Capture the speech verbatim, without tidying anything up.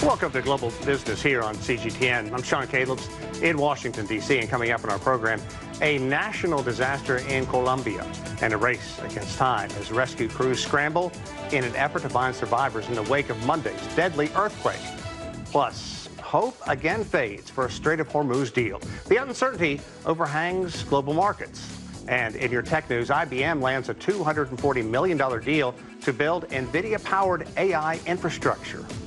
Welcome to Global Business here on C G T N. I'm Sean Calebs in Washington, D C, and coming up in our program, a national disaster in Colombia and a race against time as rescue crews scramble in an effort to find survivors in the wake of Monday's deadly earthquake. Plus, hope again fades for a Strait of Hormuz deal. The uncertainty overhangs global markets. And in your tech news, I B M lands a two hundred forty million dollars deal to build NVIDIA-powered A I infrastructure.